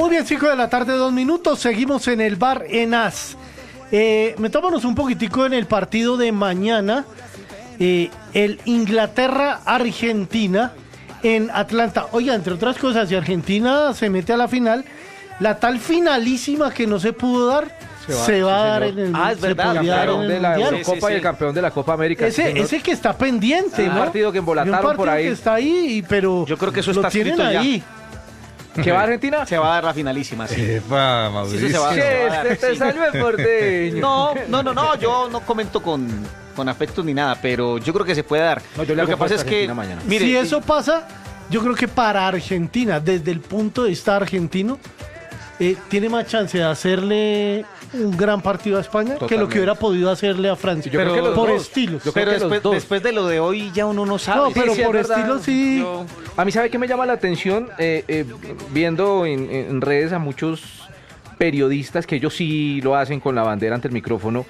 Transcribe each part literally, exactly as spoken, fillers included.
Muy bien, cinco de la tarde, dos minutos. Seguimos en el bar Enaz. Eh, metámonos un poquitico en el partido de mañana. Eh, el Inglaterra-Argentina en Atlanta. Oiga, entre otras cosas, si Argentina se mete a la final, la tal finalísima que no se pudo dar, se va, se va a dar en el Ah, es verdad, el campeón de la Eurocopa sí, sí, sí. y el campeón de la Copa América. Ese, sí, ese que está pendiente, ah, ¿no? un partido que embolataron un partido por ahí. que está ahí, y- pero Yo creo que eso lo está tienen escrito ya. ahí. ¿Que va a Argentina? Se va a dar la finalísima, sí. Epa, Sí, Mauricio. eso se va, se va a dar, Che, te sí. salió el porteño. No, no, no, no, yo no comento con, con afectos ni nada, pero yo creo que se puede dar. No, yo le Lo que hago pasa es fuerza a que, Argentina mañana. mire, Si eso pasa, yo creo que para Argentina, desde el punto de vista argentino, eh, tiene más chance de hacerle un gran partido a España que lo Totalmente. que hubiera podido hacerle a Francia. Yo creo que los por dos. estilos. Yo creo pero que los después, dos. después de lo de hoy ya uno no sabe. No, pero sí, es por verdad. estilo sí. Yo- A mí, ¿sabe qué me llama la atención? Eh, eh, viendo en, en redes a muchos periodistas que ellos sí lo hacen con la bandera ante el micrófono.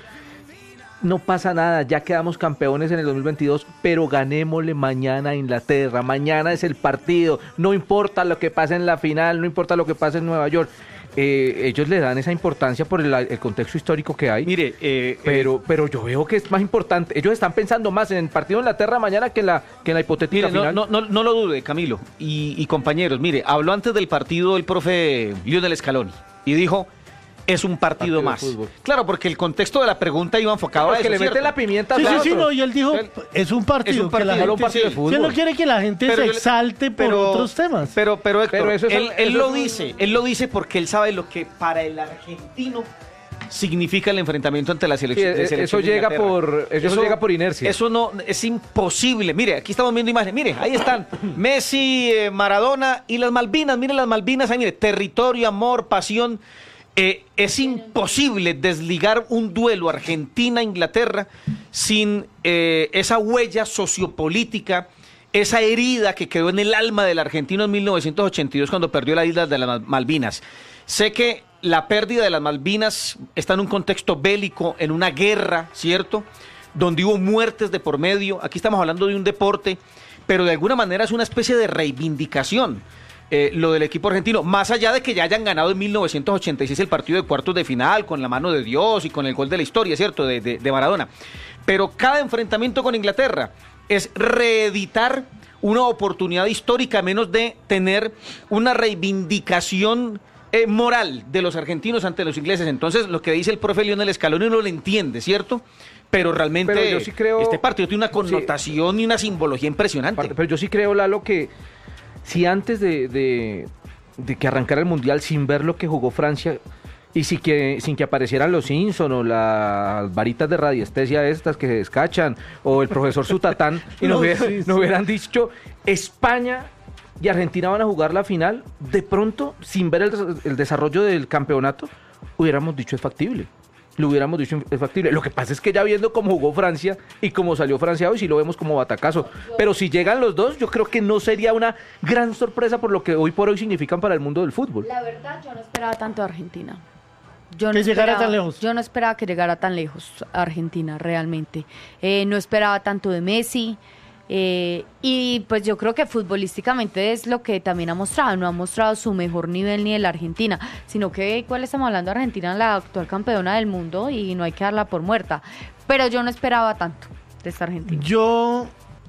No pasa nada, ya quedamos campeones en el dos mil veintidós, pero ganémosle mañana a Inglaterra. Mañana es el partido, no importa lo que pase en la final, no importa lo que pase en Nueva York. Eh, ellos le dan esa importancia por el, el contexto histórico que hay. Mire, eh, Pero, pero yo veo que es más importante. Ellos están pensando más en el partido de Inglaterra mañana que en la, que en la hipotética Mire, no, final. no, no, no lo dude, Camilo y, y compañeros. Mire, habló antes del partido el profe Lionel Scaloni y dijo, es un partido, Partido de más. fútbol. Claro, porque el contexto de la pregunta iba enfocado a Porque eso, le mete ¿cierto? la pimienta. Sí, a sí, sí, otros. no, y él dijo, Él- es un partido, es un que la partido, gente, un partido de sí. fútbol. usted no quiere que la gente Pero se yo le- exalte por pero- otros temas. Pero, pero Héctor, Pero eso es- él, él eso lo es un- dice, él lo dice porque él sabe lo que para el argentino significa el enfrentamiento ante la Sí, selección. eh, de selección eso de llega Inglaterra. por- eso llega por inercia. Eso no es imposible. Mire, aquí estamos viendo imágenes. Mire, ahí están Messi, eh, Maradona y las Malvinas. Mire las Malvinas, ahí mire, territorio, amor, pasión. Eh, es imposible desligar un duelo Argentina-Inglaterra sin eh, esa huella sociopolítica, esa herida que quedó en el alma del argentino en mil novecientos ochenta y dos cuando perdió la isla de las Malvinas. Sé que la pérdida de las Malvinas está en un contexto bélico, en una guerra, ¿cierto? Donde hubo muertes de por medio. Aquí estamos hablando de un deporte, pero de alguna manera es una especie de reivindicación. Eh, lo del equipo argentino, más allá de que ya hayan ganado en mil novecientos ochenta y seis el partido de cuartos de final con la mano de Dios y con el gol de la historia, ¿cierto?, de, de, de Maradona. Pero cada enfrentamiento con Inglaterra es reeditar una oportunidad histórica, a menos de tener una reivindicación eh, moral de los argentinos ante los ingleses. Entonces, lo que dice el profe Lionel Scaloni uno lo entiende, ¿cierto? Pero realmente Pero yo sí creo- este partido tiene una connotación y una simbología impresionante. Aparte, pero yo sí creo, Lalo, que si antes de, de, de que arrancara el Mundial, sin ver lo que jugó Francia, y sin que, sin que aparecieran los Simpson o las varitas de radiestesia estas que se descachan, o el profesor Zutatán, y nos, No, hubiera- sí, sí. nos hubieran dicho, España y Argentina van a jugar la final, de pronto, sin ver el, des- el desarrollo del campeonato, hubiéramos dicho es factible. Lo hubiéramos dicho es factible. Lo que pasa es que ya viendo cómo jugó Francia y cómo salió Francia hoy, sí lo vemos como batacazo. Pero si llegan los dos, yo creo que no sería una gran sorpresa por lo que hoy por hoy significan para el mundo del fútbol. La verdad, yo no esperaba tanto a Argentina. Yo Que no llegara esperaba- tan lejos. Yo no esperaba que llegara tan lejos Argentina, realmente. Eh, no esperaba tanto de Messi. eh, y pues yo creo que futbolísticamente es lo que también ha mostrado. No ha mostrado su mejor nivel ni de la Argentina, sino que igual estamos hablando de Argentina, la actual campeona del mundo, y no hay que darla por muerta. Pero yo no esperaba tanto de esta Argentina. Yo,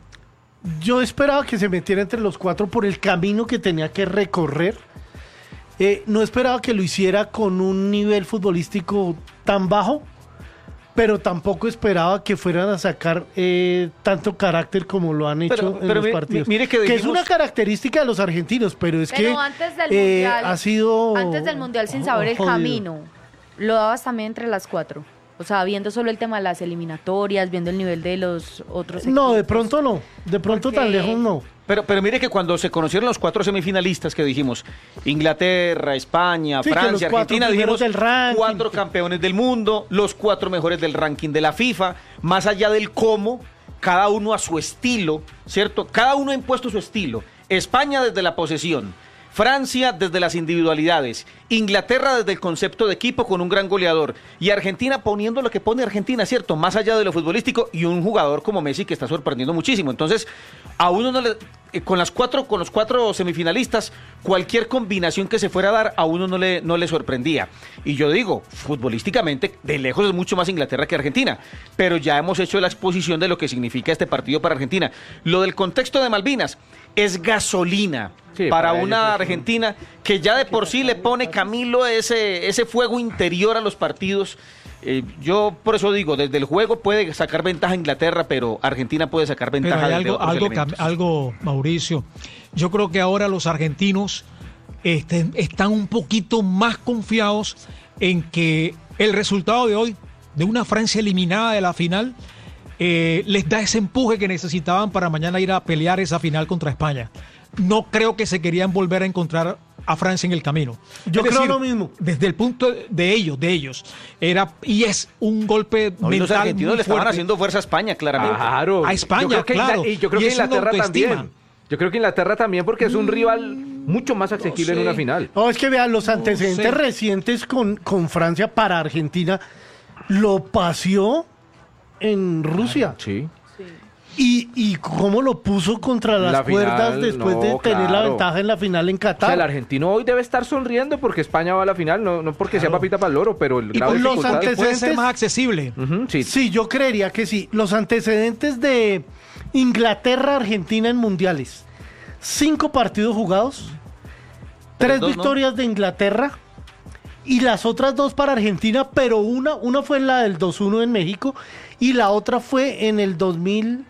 yo esperaba que se metiera entre los cuatro por el camino que tenía que recorrer. Eh, no esperaba que lo hiciera con un nivel futbolístico tan bajo, pero tampoco esperaba que fueran a sacar eh, tanto carácter como lo han hecho Pero- en pero los mi- partidos. mire que es dijimos- una característica de los argentinos, pero es Pero que antes del eh, mundial, ha sido antes del mundial sin saber el jodido. camino, lo dabas también entre las cuatro. O sea, viendo solo el tema de las eliminatorias, viendo el nivel de los otros No, de equipos. pronto no, de pronto Porque- tan lejos no. Pero, pero mire que cuando se conocieron los cuatro semifinalistas que dijimos, Inglaterra, España, Sí, que Francia, los cuatro Argentina, primeros dijimos del ranking. cuatro campeones del mundo, los cuatro mejores del ranking de la FIFA, más allá del cómo, cada uno a su estilo, ¿cierto? Cada uno ha impuesto su estilo. España desde la posesión, Francia desde las individualidades, Inglaterra desde el concepto de equipo con un gran goleador y Argentina poniendo lo que pone Argentina, ¿cierto? Más allá de lo futbolístico y un jugador como Messi que está sorprendiendo muchísimo. Entonces, a uno no le... eh, con las cuatro, con los cuatro semifinalistas, cualquier combinación que se fuera a dar a uno no le, no le sorprendía. Y yo digo, futbolísticamente, de lejos es mucho más Inglaterra que Argentina, pero ya hemos hecho la exposición de lo que significa este partido para Argentina. Lo del contexto de Malvinas es gasolina. Sí, para, para una Argentina que ya de por sí le pone, Camilo, ese, ese fuego interior a los partidos. Eh, yo por eso digo, desde el juego puede sacar ventaja Inglaterra, pero Argentina puede sacar ventaja pero hay desde algo, otros algo, elementos. algo, Mauricio, yo creo que ahora los argentinos este, están un poquito más confiados en que el resultado de hoy, de una Francia eliminada de la final, eh, les da ese empuje que necesitaban para mañana ir a pelear esa final contra España. No creo que se querían volver a encontrar a Francia en el camino. Yo es creo decir, lo mismo. Desde el punto de ellos, de ellos, era y es un golpe No, y mental los argentinos muy le estaban fuerte. haciendo fuerza a España, claramente. Claro. A España, yo creo que claro. Ingla- Y yo creo Y que es una Inglaterra autoestima. también. Yo creo que Inglaterra también, porque es un rival mucho más asequible sé. en una final. No, es que vean, los antecedentes sé. recientes con, con Francia para Argentina lo paseó en Rusia. Sí. Y, y cómo lo puso contra las La cuerdas final, después no, de tener la claro. ventaja en la final en O sea, el Qatar. argentino hoy debe estar sonriendo porque España va a la final, no, no porque sea papita para el loro, pero el Y grado de con los dificultad- antes- Puede ser antecedentes- más accesible. Ujú, sí. Sí, yo creería que sí. Los antecedentes de Inglaterra-Argentina en mundiales. Cinco partidos jugados, tres dos, ¿no? victorias de Inglaterra y las otras dos para Argentina, pero una, una fue la del dos uno en México y la otra fue en el dos mil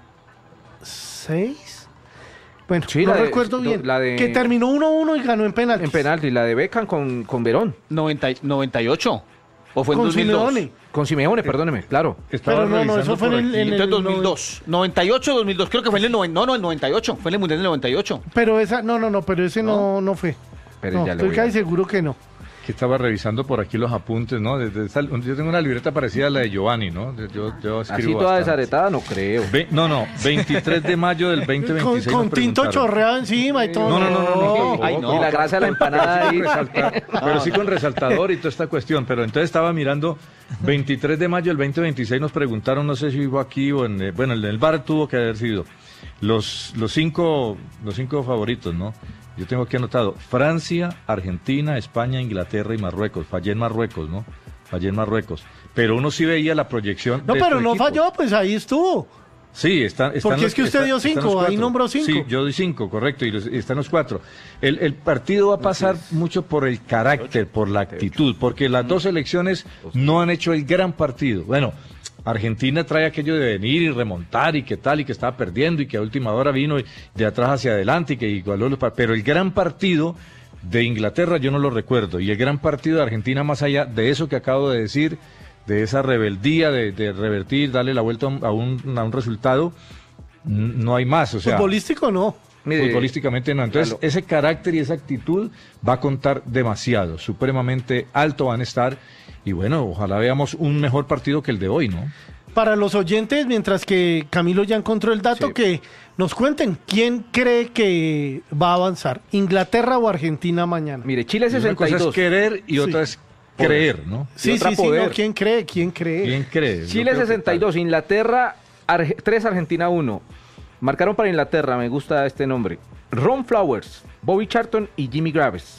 seis. Bueno, Sí, no la de- recuerdo bien. la de- Que terminó uno uno y ganó en penaltis. En penalti, la de Beckham con, con Verón. noventa, noventa y ocho. ¿O fue en Con dos mil dos? Simeone. Con Simeone, perdóneme, claro. Estaba Pero no, no, revisando eso fue por en el- aquí. en el- Entonces dos mil dos. noventa y ocho, dos mil dos. Creo que fue en el noven- no, no, el noventa y ocho. Fue en el Mundial del noventa y ocho. Pero esa, no, no, no, pero ese no, no fue. Pero No, ya le estoy voy a- casi seguro que no. Que estaba revisando por aquí los apuntes, ¿no? Desde esa- yo tengo una libreta parecida a la de Giovanni, ¿no? Yo, yo Así escribo toda bastante. desaretada, no creo. Ve- no, no, veintitrés de mayo del veinte Con, veintiséis. con nos tinto preguntaron. chorreado encima y todo. No, no, no, no, no. Ay, no. Y la grasa de la empanada ahí. Resaltar, pero sí con resaltador y toda esta cuestión. Pero entonces estaba mirando, veintitrés de mayo del veinte veintiséis nos preguntaron, no sé si vivo aquí o en, eh, bueno, en el bar tuvo que haber sido, los, los, cinco, los cinco favoritos, ¿no? Yo tengo aquí anotado, Francia, Argentina, España, Inglaterra y Marruecos. Fallé en Marruecos, ¿no? Fallé en Marruecos. Pero uno sí veía la proyección. No, de pero su no equipo. falló, pues ahí estuvo. Sí, están, están Porque los- es que usted está- dio están cinco, los ahí cuatro. nombró cinco. Sí, yo doy cinco, correcto, y, los- y están los cuatro. El, el partido va a pasar mucho por el carácter, por la actitud, porque las dos selecciones no han hecho el gran partido. Bueno, Argentina trae aquello de venir y remontar y qué tal, y que estaba perdiendo y que a última hora vino y de atrás hacia adelante y que igualó los par- pero el gran partido de Inglaterra yo no lo recuerdo, y el gran partido de Argentina, más allá de eso que acabo de decir, de esa rebeldía de, de revertir, darle la vuelta a un, a un, a un resultado, n- no hay más, o sea, Futbolístico no. Mire, futbolísticamente no. Entonces, claro. ese carácter y esa actitud va a contar demasiado, supremamente alto van a estar, y bueno, ojalá veamos un mejor partido que el de hoy, ¿no? Para los oyentes, mientras que Camilo ya encontró el dato, Sí. que nos cuenten quién cree que va a avanzar, Inglaterra o Argentina mañana. Mire, Chile Una sesenta y cosa es dos. querer y otra es creer, ¿no? Sí, otra sí, sí, poder. no, ¿quién cree? ¿Quién cree? ¿Quién cree? Yo Chile creo que sesenta y dos, tal. Inglaterra Arge- tres, Argentina uno. Marcaron para Inglaterra, me gusta este nombre. Ron Flowers, Bobby Charlton y Jimmy Graves.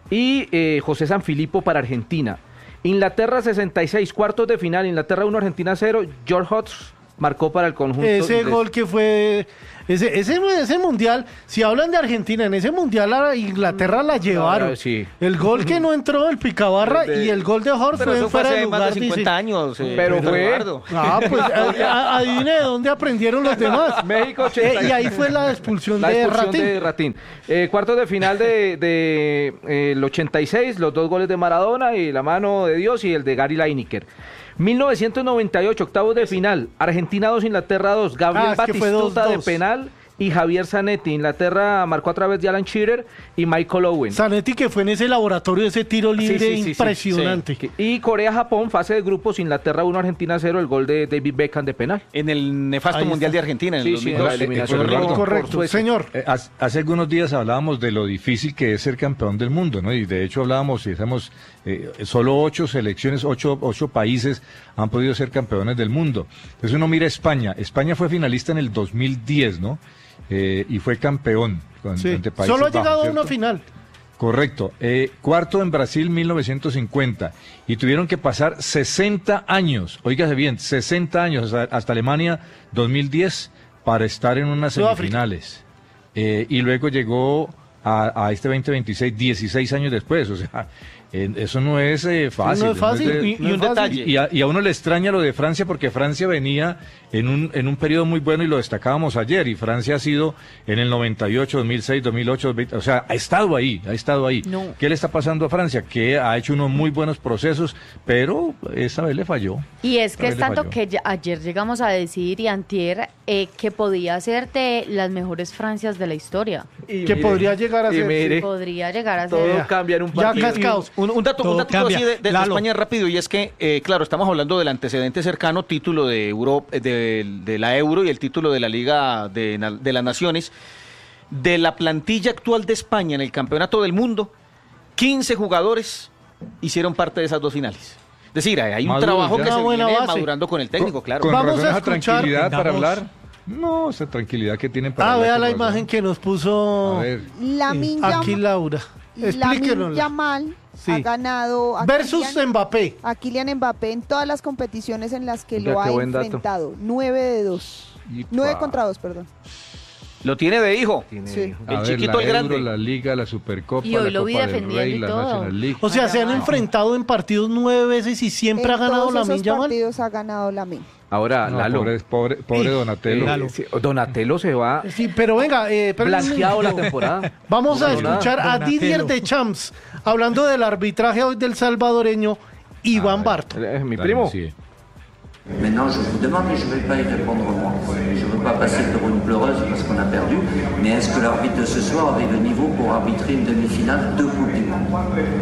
Y eh, José Sanfilippo para Argentina. Inglaterra sesenta y seis, cuartos de final. Inglaterra uno, Argentina cero. George Hotz marcó para el conjunto. Ese de- gol que fue, ese, ese, ese mundial, si hablan de Argentina, en ese mundial a Inglaterra la llevaron. Ah, sí. El gol que no entró, el Picabarra, De- y el gol de Horst Pero fue eso en fue fuera de hace más de lugar. cincuenta dice. años. eh, Pero fue- Eduardo. Ah, pues a- a- adivine de dónde aprendieron los demás. México ochenta y- Eh, y ahí fue la expulsión La de expulsión Ratín. de Ratín. Eh, cuartos de final de, de, eh, el ochenta y seis, los dos goles de Maradona y la mano de Dios y el de Gary Lineker. mil novecientos noventa y ocho, octavos de final. Argentina dos, Inglaterra dos. Gabriel Ah, es que fue dos, Batistuta de dos. penal y Javier Zanetti. Inglaterra marcó a través de Alan Shearer y Michael Owen. Zanetti, que fue en ese laboratorio, ese tiro libre Sí, sí, sí, sí, impresionante. sí. Y Corea-Japón, fase de grupos, Inglaterra uno, Argentina cero, el gol de David Beckham de penal. En el nefasto Ahí Mundial está. de Argentina en el Sí, dos sí, mil en dos. la eliminación. Eduardo, por Correcto, Suecia. señor. Eh, hace hace algunos días hablábamos de lo difícil que es ser campeón del mundo, ¿no? Y de hecho hablábamos y decíamos, eh, solo ocho selecciones, ocho, ocho países han podido ser campeones del mundo. Entonces uno mira España. España fue finalista en el dos mil diez, ¿no? eh, y fue campeón con, Sí. ante Países Solo ha Bajos, llegado a una ¿cierto? final. Correcto. Eh, cuarto en Brasil, mil novecientos cincuenta. Y tuvieron que pasar sesenta años, oígase bien, sesenta años, hasta, hasta Alemania dos mil diez, para estar en unas Sudáfrica. semifinales. Eh, y luego llegó a, a este veinte veintiséis, dieciséis años después. O sea, eh, eso no es eh, fácil. No es fácil. de- Y, y no es un fácil. detalle. y a, y a uno le extraña lo de Francia porque Francia venía en un, en un periodo muy bueno y lo destacábamos ayer. Y Francia ha sido en el noventa y ocho, dos mil seis, dos mil ocho, dos mil veinte, o sea, ha estado ahí, ha estado ahí. No. ¿Qué le está pasando a Francia? Que ha hecho unos muy buenos procesos, pero esa vez le falló. Y es que Esta es vez le tanto falló. que ya- ayer llegamos a decir y antier eh, que podía ser de las mejores Francias de la historia. Y Que mire, podría llegar a y ser, mire, Podría llegar a todo ser. cambia en un Ya partido. cascaos. Un, un dato, un Todo dato cambia. así de, de Lalo. España rápido, y es que, eh, claro, estamos hablando del antecedente cercano, título de, Europa, de, de la Euro y el título de la Liga de, Na- de las Naciones. De la plantilla actual de España en el Campeonato del Mundo, quince jugadores hicieron parte de esas dos finales. Es decir, hay hay un Maduro, trabajo ya. que Una se buena viene base. madurando con el técnico, claro. Con Vamos razón a esa escuchar- tranquilidad para Vamos. hablar. No, esa tranquilidad que tienen para Ah, hablar. vea con la razón. imagen que nos puso A ver. Lamine aquí Yam- Laura. Lamine Explíquenos. Yamal Sí. ha ganado a Versus Kylian, Mbappé. a Kylian Mbappé en todas las competiciones en las que Oiga, lo ha qué buen dato. enfrentado. Nueve de dos. Y Nueve pa- contra dos, perdón. Lo tiene de hijo. Tiene- Sí. A El ver, chiquito, la el grande. Euro, la Liga, la Supercopa, Y hoy la lo vi Copa del defendiendo Rey, y la todo. National League. O sea, se han Yamal. enfrentado en partidos nueve veces y siempre en ha ganado todos Lamine esos Yamal. partidos ha ganado Lamine. Ahora, No, Lalo, pobre, pobre, pobre Donatello. eh, Lalo. sí, Donatello se va Sí, pero venga, eh, espérenme un blanqueado la momento. temporada. Vamos a No, nada. escuchar a Donatello. Didier Deschamps hablando del arbitraje hoy del salvadoreño Iván Barto. Eh, Mi Dale, primo. sí. Maintenant, je vous demande, et je ne vais pas y répondre moi. Je ne veux pas passer pour une pleureuse parce qu'on a perdu, mais est-ce que l'arbitre de ce soir avait le niveau pour arbitrer une demi-finale de Coupe du Monde?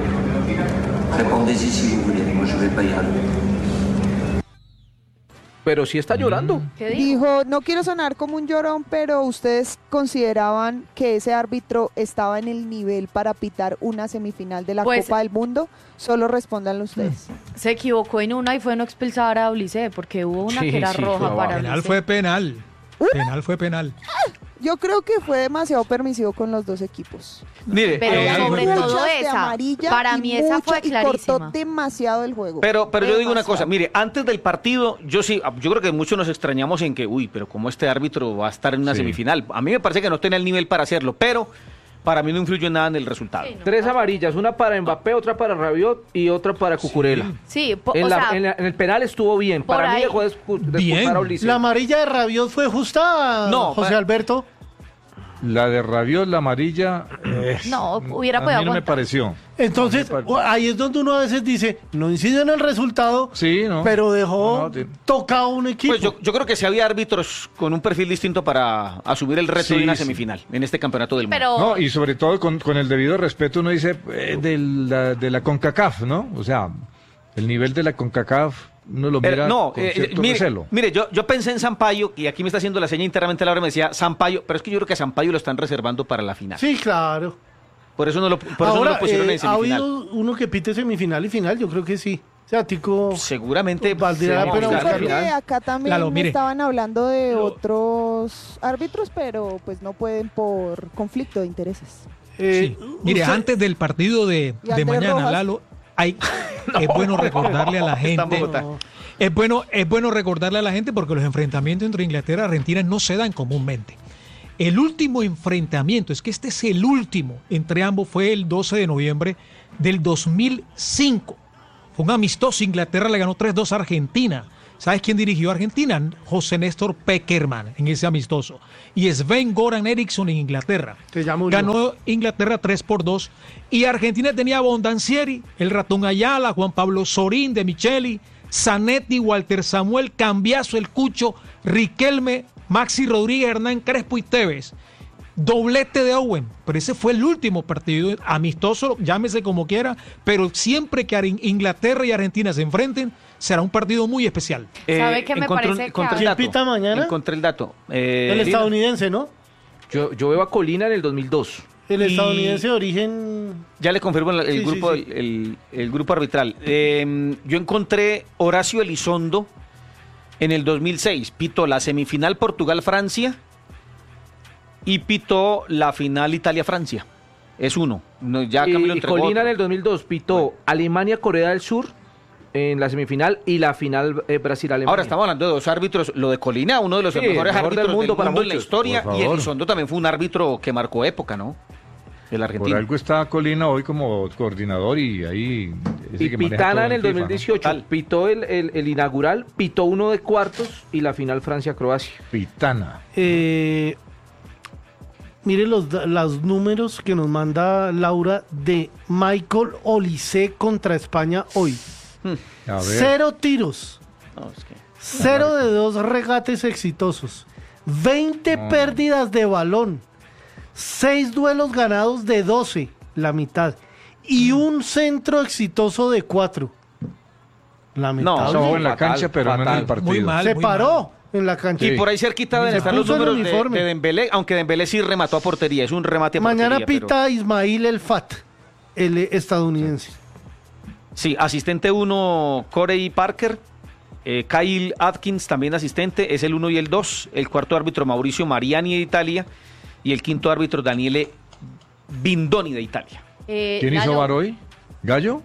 Répondez-y si vous voulez, moi je ne vais pas y aller. Pero sí está llorando. ¿Qué dijo? Dijo, no quiero sonar como un llorón, pero ustedes consideraban que ese árbitro estaba en el nivel para pitar una semifinal de la Pues- Copa del Mundo. Solo respondan ustedes. Se equivocó en una y fue no expulsar a Olise porque hubo una Sí, que era sí, roja fue para Penal Olise. fue penal. Penal fue penal. Yo creo que fue demasiado permisivo con los dos equipos. Mire, Pero eh, sobre Muchas todo de esa, amarilla para y mí esa mucho- fue y cortó clarísima. demasiado el juego. Pero, pero yo digo una Demasiado. cosa, mire, antes del partido, yo sí, yo creo que muchos nos extrañamos en que, uy, pero cómo este árbitro va a estar en una Sí. semifinal. A mí me parece que no tiene el nivel para hacerlo, pero para mí no influyó en nada en el resultado. Sí, no. Tres amarillas, una para Mbappé, otra para Rabiot y otra para Cucurella. Sí, po- En, o la- sea, en la- en el penal estuvo bien. por Para mí ahí. dejó de expu- de Bien. expulsar a Ulises. La amarilla de Rabiot fue justa, No, José pa- Alberto. La de Rabiot, la amarilla, eh, no, hubiera a podido mí no me aguantar. pareció. Entonces, No, me pare- ahí es donde uno a veces dice, no incide en el resultado, Sí, ¿no? pero dejó No, no, te- tocado un equipo. Pues yo, yo creo que si había árbitros con un perfil distinto para asumir el reto Sí, de una sí. semifinal en este campeonato del mundo. Pero No, y sobre todo con, con el debido respeto, uno dice eh, de, la, de la CONCACAF, ¿no? O sea, el nivel de la CONCACAF uno lo Pero, mira no, con eh, cierto mire, recelo. mire, yo, yo pensé en Sampaio, y aquí me está haciendo la seña internamente Laura, me decía Sampaio, pero es que yo creo que a Sampaio lo están reservando para la final. Sí, claro. Por eso no lo, por eso no Ahora, lo pusieron eh, en ¿ha semifinal. habido uno que pite semifinal y final? Yo creo que sí. O sea, Tico... Seguramente Valdría la sí, pena vamos a Creo ver. buscarlo. que acá también Lalo, mire. estaban hablando de otros árbitros, pero pues no pueden por conflicto de intereses. eh, Sí. Mire, usted- antes del partido de, Y de Andrés mañana, Rojas. Lalo, hay, es bueno recordarle a la Está en gente. Bogotá. Es bueno, es bueno recordarle a la gente porque los enfrentamientos entre Inglaterra y Argentina no se dan comúnmente. El último enfrentamiento, es que este es el último entre ambos, fue el doce de noviembre del dos mil cinco. Fue un amistoso, Inglaterra le ganó tres dos a Argentina. ¿Sabes quién dirigió a Argentina? José Néstor Peckerman en ese amistoso. Y Sven-Goran Eriksson en Inglaterra. Que ya murió. Ganó Inglaterra tres por dos. Y Argentina tenía a Bondancieri, el Ratón Ayala, Juan Pablo Sorín, De Micheli, Zanetti, Walter Samuel, Cambiaso, El Cucho, Riquelme, Maxi Rodríguez, Hernán Crespo y Tevez. Doblete de Owen, pero ese fue el último partido amistoso, llámese como quiera, pero siempre que Ar- Inglaterra y Argentina se enfrenten, será un partido muy especial. ¿Sabe qué me encontré un- parece que encontré el ¿Quién dato. pita mañana? Encontré el dato. Eh, el estadounidense, ¿no? Yo, yo veo a Colina en el dos mil dos. El Y- estadounidense de origen... Ya le confirmo el, el Sí, sí, grupo, sí. El, el grupo arbitral. Eh, yo encontré Horacio Elizondo en el dos mil seis. Pitó la semifinal Portugal-Francia y pitó la final Italia-Francia. Es uno. No, ya Y, Camilo y entregó Colina otro. en el dos mil dos pitó Alemania-Corea del Sur en la semifinal y la final eh, Brasil-Alemania. Ahora estamos hablando de dos árbitros, lo de Colina, uno de los Sí, mejores mejor árbitros del mundo para en la muchos. historia, Por y favor. Elizondo también fue un árbitro que marcó época, ¿no? El Por argentino. algo está Colina hoy como coordinador y ahí... es el Y que maneja Pitana todo en el FIFA, dos mil dieciocho Tal. pitó el, el, el inaugural, pitó uno de cuartos y la final Francia-Croacia. ¿no? Pitana. Eh, mire los, da- los números que nos manda Laura de Michael Olise contra España hoy. A ver. Cero tiros, No, es que- cero de dos regates exitosos, veinte pérdidas de balón, seis duelos ganados de doce, la mitad, y un centro exitoso de cuatro. Lamentable. Estaba en la Fatal, cancha, pero no en fatal. el partido. Muy mal. Se muy paró en la cancha. Y por ahí cerquita deben Se estar los puso el números de, uniforme. de Dembélé, aunque Dembélé sí remató a portería, es un remate a Mañana portería. pita pero- Ismail El Fat, el estadounidense. Sí, asistente uno, Corey Parker. eh, Kyle Atkins, también asistente, es el uno y el dos. El cuarto árbitro, Mauricio Mariani de Italia. Y el quinto árbitro, Daniele Bindoni de Italia. Eh, ¿Quién hizo Lalo, VAR hoy? ¿Gallo?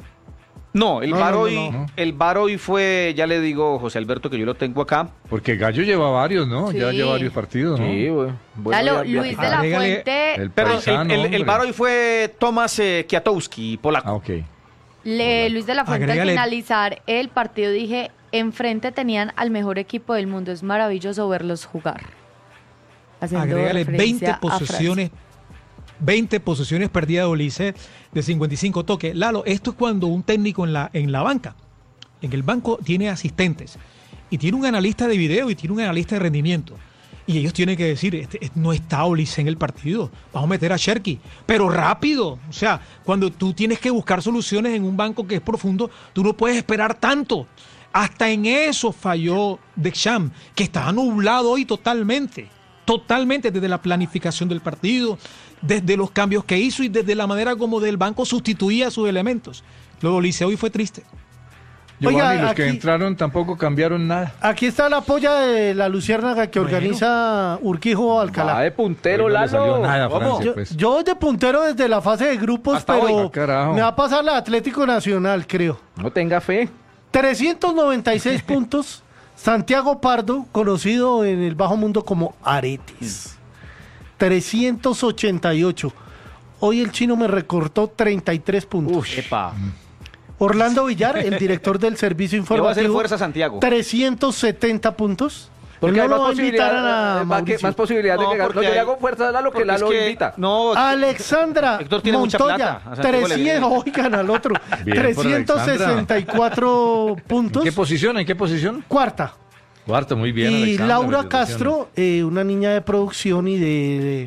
No, el No, VAR no, no, hoy, no. el VAR hoy fue, ya le digo, José Alberto, que yo lo tengo acá. Porque Gallo lleva varios, ¿no? Ya Sí. lleva varios partidos, ¿no? Sí, güey. Bueno, Lalo, ya- ya- Luis de la Agrégale- Fuente, El Perdón, paisano, el, el, el hombre. VAR hoy fue Tomasz eh, Kwiatkowski, polaco. Ah, ok. le- Luis de la Fuente Agrégale- al finalizar el partido dije, enfrente tenían al mejor equipo del mundo, es maravilloso verlos jugar. Haciendo Agrégale referencia veinte a Francia. posesiones, veinte posesiones perdidas de Olise de cincuenta y cinco toques. Lalo, esto es cuando un técnico en la, en la banca, en el banco tiene asistentes y tiene un analista de video y tiene un analista de rendimiento. Y ellos tienen que decir, este, este, no está Olise en el partido, vamos a meter a Cherky, pero rápido. O sea, cuando tú tienes que buscar soluciones en un banco que es profundo, tú no puedes esperar tanto. Hasta en eso falló Deschamps, que estaba nublado hoy totalmente. Totalmente, desde la planificación del partido, desde los cambios que hizo y desde la manera como del banco sustituía sus elementos. Lo de Olise hoy fue triste. Giovanni, Oiga, los que aquí- entraron tampoco cambiaron nada. Aquí está la polla de la Luciérnaga que Bueno. organiza Urquijo Alcalá. Va de puntero, Hoy no le salió Lalo. nada a ¿Cómo? Francia, Yo, pues. yo voy de puntero desde la fase de grupos, Hasta pero hoy. Ah, carajo. me va a pasar la Atlético Nacional, creo. No tenga fe. trescientos noventa y seis puntos. Santiago Pardo, conocido en el bajo mundo como Aretes. trescientos ochenta y ocho. Hoy el chino me recortó treinta y tres puntos. Epa. Orlando Villar, el director del servicio Le voy a hacer informativo, fuerza a Santiago. trescientos setenta puntos. Porque no hay lo más va a invitar posibilidad, a eh, más, que- Mauricio. más posibilidad de No, que gane. No, porque yo le hay- hago fuerza a Lalo que porque Lalo es que- invita. No, Alexandra Héctor tiene mucha Montoya, plata. A Santiago le viene trescientos, bien. oigan al otro, Bien por trescientos sesenta y cuatro ¿En puntos. qué posición? ¿En qué posición? Cuarta. Cuarto, muy bien. Y Alexandra, Laura felicitaciones. Castro, eh, una niña de producción y de... de,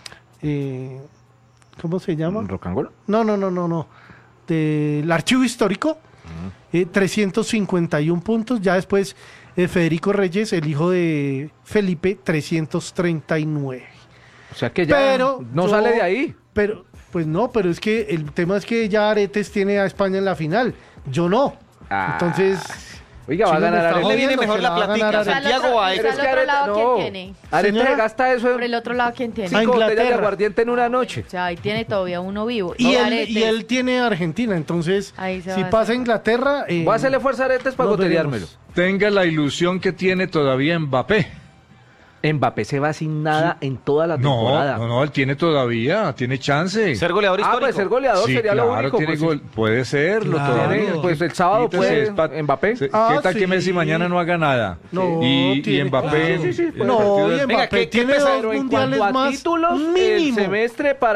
eh, ¿cómo se llama? ¿Rock and roll? No, no, no, no, no. Del archivo histórico, eh, trescientos cincuenta y uno puntos. Ya después eh, Federico Reyes, el hijo de Felipe, trescientos treinta y nueve. O sea que ya Pero no yo- sale de ahí. Pero, pues no, pero es que el tema es que ya Aretes tiene a España en la final. Yo no. Ah. Entonces, Oiga, va a Chino me ganar está A él le Arete. viene jodiendo mejor que la la va a platica. ganar Arete. Santiago a Pero Pero es al que otro Arete, lado, ¿quién no. tiene? Arete Señora, se gasta eso Por el en otro lado, ¿quién tiene? A cinco botellas de Inglaterra. aguardiente en una noche. O sea, ahí tiene todavía uno vivo. y, él, Aretes, y él tiene a Argentina. Entonces, Ahí se si va a pasa hacer. a Inglaterra... eh, Voy a hacerle fuerza a Aretes para nos gotereármelo. veremos. Tenga la ilusión que tiene todavía Mbappé. Mbappé se va sin nada en toda la No, temporada. no, no, él tiene todavía, tiene chance. Ser goleador Ah, histórico. pues ser goleador Sí, sería lo claro, único. tiene pues, gol- puede serlo Claro. todavía. Tiene, pues, el sábado Quítese, puede es pa- Mbappé. se- Ah, ¿Qué tal sí. que Messi mañana no haga nada? No, y, y tiene- Mbappé... Sí, sí, sí, el puede No, partido y de- Mbappé Venga, ¿qué- qué tiene pesa? dos Pero en mundiales cuanto a más títulos, el mínimo. semestre para